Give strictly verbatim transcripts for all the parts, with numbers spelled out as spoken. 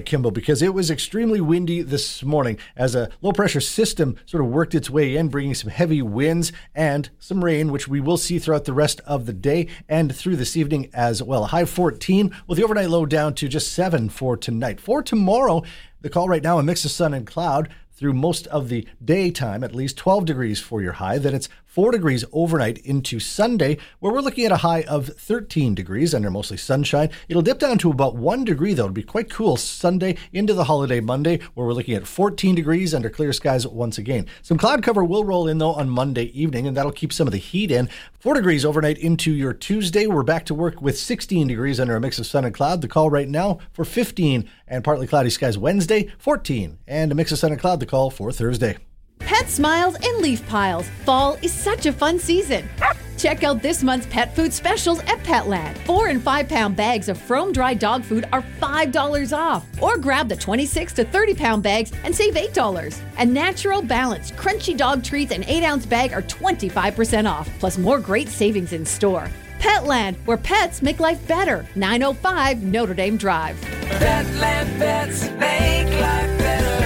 Kimball, because it was extremely windy this morning as a low-pressure system sort of worked its way in, bringing some heavy winds and some rain, which we will see throughout the rest of the day and through this evening as well. A high fourteen, with the overnight low down to just seven for tonight. For tomorrow, the call right now, a mix of sun and cloud through most of the daytime, at least twelve degrees for your high. Then it's four degrees overnight into Sunday, where we're looking at a high of thirteen degrees under mostly sunshine. It'll dip down to about one degree, though. It'll be quite cool Sunday into the holiday Monday, where we're looking at fourteen degrees under clear skies once again. Some cloud cover will roll in, though, on Monday evening, and that'll keep some of the heat in. Four degrees overnight into your Tuesday. We're back to work with sixteen degrees under a mix of sun and cloud. The call right now for fifteen and partly cloudy skies Wednesday, fourteen, and a mix of sun and cloud. The call for Thursday. Pet smiles and leaf piles. Fall is such a fun season. Check out this month's pet food specials at Petland. Four and five pound bags of Frome dry dog food are five dollars off. Or grab the twenty-six to thirty pound bags and save eight dollars. And Natural Balance crunchy dog treats and eight ounce bag are twenty-five percent off. Plus more great savings in store. Petland, where pets make life better. nine oh five Notre Dame Drive. Petland pets make life better.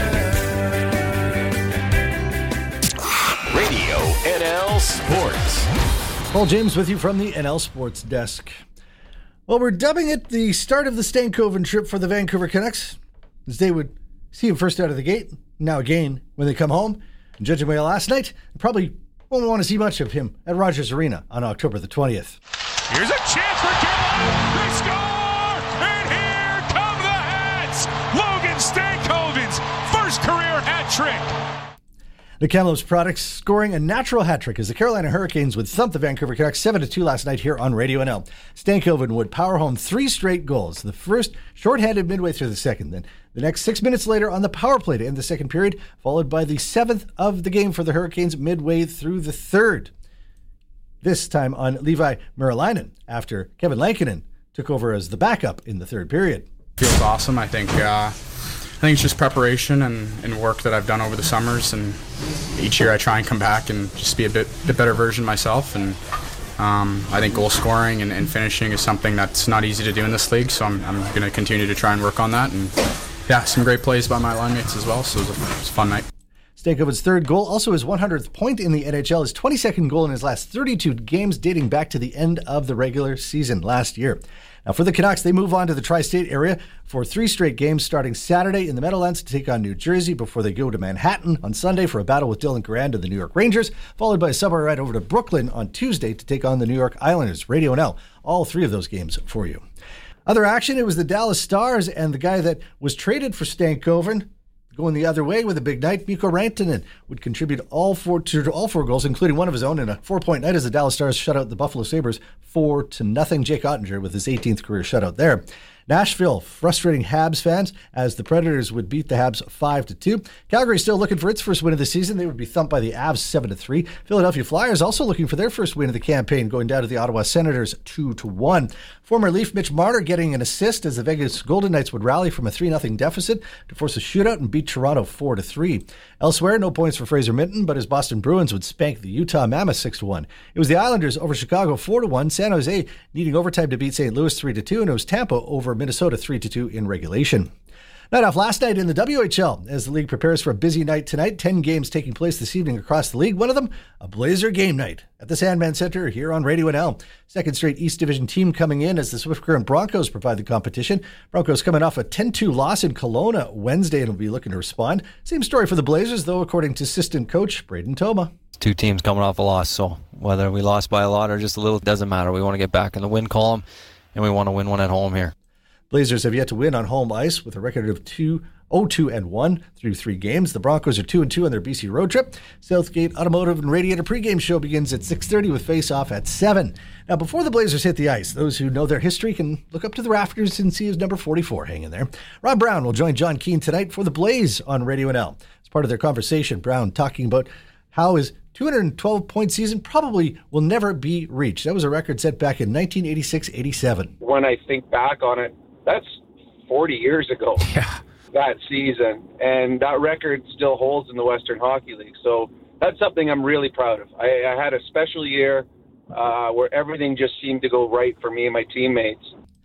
Radio N L Sports. Paul James with you from the N L Sports Desk. Well, we're dubbing it the start of the Stankoven trip for the Vancouver Canucks, as they would see him first out of the gate. Now again, when they come home, and judging by last night, probably won't want to see much of him at Rogers Arena on October the twentieth. Here's a chance for Carolina. They score! And here come the Hats! Logan Stankoven's first career hat trick. The Kamloops Products scoring a natural hat trick as the Carolina Hurricanes would thump the Vancouver Canucks seven to two last night here on Radio N L. Stankoven would power home three straight goals. The first shorthanded midway through the second. Then the next six minutes later on the power play to end the second period, followed by the seventh of the game for the Hurricanes midway through the third. This time on Levi Merilainen after Kevin Lankinen took over as the backup in the third period. Feels awesome. I think uh, I think it's just preparation and, and work that I've done over the summers, and each year I try and come back and just be a bit, bit better version of myself. And um, I think goal scoring and, and finishing is something that's not easy to do in this league, so I'm, I'm going to continue to try and work on that. And yeah, some great plays by my line mates as well, so it was a, it was a fun night. Stankoven's third goal, also his one hundredth point in the N H L, his twenty-second goal in his last thirty-two games dating back to the end of the regular season last year. Now for the Canucks, they move on to the tri-state area for three straight games starting Saturday in the Meadowlands to take on New Jersey before they go to Manhattan on Sunday for a battle with Dylan Garand and the New York Rangers, followed by a subway ride over to Brooklyn on Tuesday to take on the New York Islanders. Radio N L, all three of those games for you. Other action, it was the Dallas Stars and the guy that was traded for Stankoven going the other way with a big night. Mikko Rantanen would contribute all four to all four goals, including one of his own in a four-point night as the Dallas Stars shut out the Buffalo Sabres four to nothing. Jake Ottinger with his eighteenth career shutout there. Nashville frustrating Habs fans as the Predators would beat the Habs five to two. Calgary still looking for its first win of the season. They would be thumped by the Avs seven to three. Philadelphia Flyers also looking for their first win of the campaign, going down to the Ottawa Senators two to one. Former Leaf Mitch Marner getting an assist as the Vegas Golden Knights would rally from a three nothing deficit to force a shootout and beat Toronto four to three. Elsewhere, no points for Fraser Minton, but his Boston Bruins would spank the Utah Mammoth six to one. It was the Islanders over Chicago four to one. San Jose needing overtime to beat Saint Louis three to two, and it was Tampa over Minnesota three to two in regulation. Night off last night in the W H L as the league prepares for a busy night tonight. Ten games taking place this evening across the league. One of them, a Blazer game night at the Sandman Center here on Radio N L. Second straight East Division team coming in as the Swift Current Broncos provide the competition. Broncos coming off a ten two loss in Kelowna Wednesday and will be looking to respond. Same story for the Blazers, though, according to assistant coach Braden Toma. Two teams coming off a loss, so whether we lost by a lot or just a little, it doesn't matter. We want to get back in the win column, and we want to win one at home here. Blazers have yet to win on home ice with a record of two oh two and one through three games. The Broncos are two and two on their B C road trip. Southgate Automotive and Radiator pregame show begins at six thirty with face-off at seven. Now, before the Blazers hit the ice, those who know their history can look up to the rafters and see his number forty-four hanging there. Rob Brown will join John Keane tonight for the Blaze on Radio N L. As part of their conversation, Brown talking about how his two hundred twelve point season probably will never be reached. That was a record set back in nineteen eighty-six eighty-seven. When I think back on it, that's forty years ago, Yeah. that season. And that record still holds in the Western Hockey League. So that's something I'm really proud of. I, I had a special year uh, where everything just seemed to go right for me and my teammates.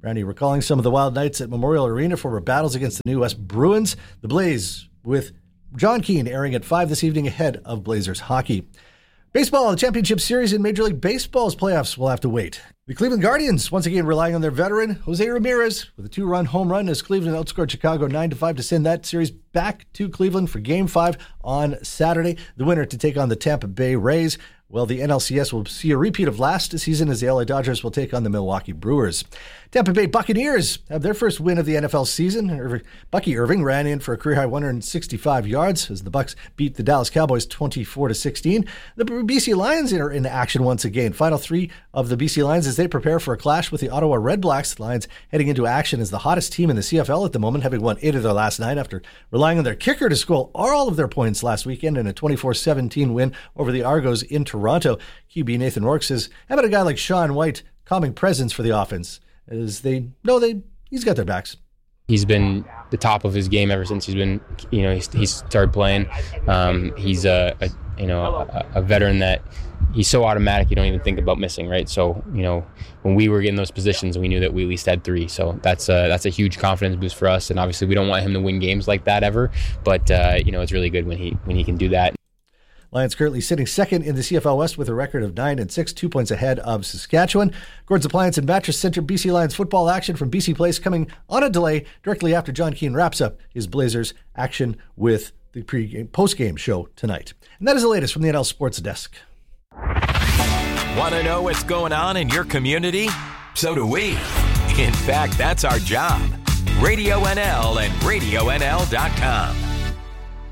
Randy recalling some of the wild nights at Memorial Arena for battles against the New West Bruins. The Blaze with John Keane airing at five this evening ahead of Blazers hockey. Baseball, the championship series in Major League Baseball's playoffs will have to wait. The Cleveland Guardians, once again relying on their veteran, Jose Ramirez, with a two-run home run as Cleveland outscored Chicago nine to five to send that series back to Cleveland for Game five on Saturday. The winner to take on the Tampa Bay Rays. Well, the N L C S will see a repeat of last season as the L A Dodgers will take on the Milwaukee Brewers. Tampa Bay Buccaneers have their first win of the N F L season. Bucky Irving ran in for a career-high one hundred sixty-five yards as the Bucs beat the Dallas Cowboys twenty-four to sixteen. The B C Lions are in action once again. Final three of the B C Lions as they prepare for a clash with the Ottawa Redblacks. The Lions heading into action as the hottest team in the C F L at the moment, having won eight of their last nine after relying on their kicker to score all of their points last weekend in a twenty-four seventeen win over the Argos in Toronto. Q B Nathan Rourke says, how about a guy like Sean White, calming presence for the offense, as they know they he's got their backs. He's been the top of his game ever since he's been, you know, he's, he's started playing. Um, he's a, a you know a, a veteran that he's so automatic you don't even think about missing, right? So you know when we were getting those positions, we knew that we at least had three. So that's a, that's a huge confidence boost for us. And obviously we don't want him to win games like that ever, but uh, you know it's really good when he when he can do that. Lions currently sitting second in the C F L West with a record of nine and six, two points ahead of Saskatchewan. Gordon's Appliance and Mattress Center, B C Lions football action from B C Place coming on a delay directly after John Keane wraps up his Blazers action with the pre-game, post-game show tonight. And that is the latest from the N L Sports Desk. Want to know what's going on in your community? So do we. In fact, that's our job. Radio N L and radio N L dot com.